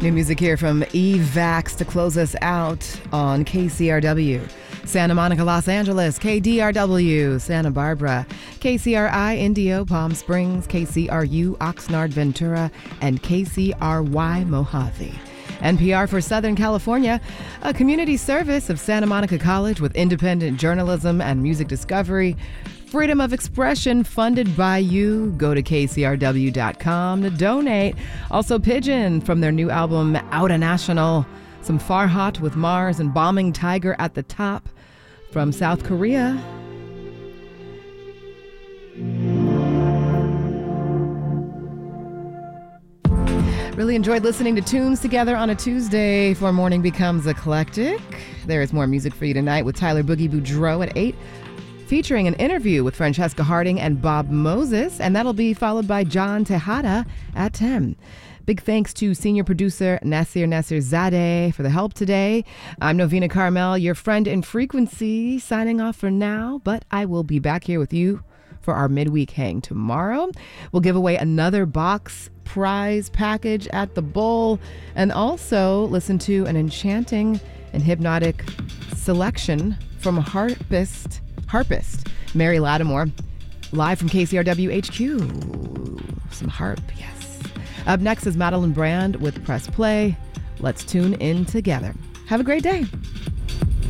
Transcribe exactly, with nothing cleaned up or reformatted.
New music here from Evax to close us out on K C R W. Santa Monica, Los Angeles, K D R W, Santa Barbara, K C R I, Indio, Palm Springs, K C R U, Oxnard, Ventura, and K C R Y, Mojave. N P R for Southern California, a community service of Santa Monica College with independent journalism and music discovery. Freedom of expression funded by you. Go to K C R W dot com to donate. Also Pigeon from their new album Outta National. Some Farhat with Mars and Bombing Tiger at the top from South Korea. Really enjoyed listening to tunes together on a Tuesday before morning becomes eclectic. There is more music for you tonight with Tyler Boogie Boudreaux at eight, featuring an interview with Francesca Harding and Bob Moses, and that'll be followed by John Tejada at ten. Big thanks to senior producer Nasir Nasir Zadeh for the help today. I'm Novena Carmel, your friend in frequency, signing off for now, but I will be back here with you for our midweek hang tomorrow. We'll give away another box prize package at the bowl and also listen to an enchanting and hypnotic selection from harpist, harpist Mary Lattimore, live from K C R W H Q. Some harp, yes. Up next is Madeline Brand with Press Play. Let's tune in together. Have a great day.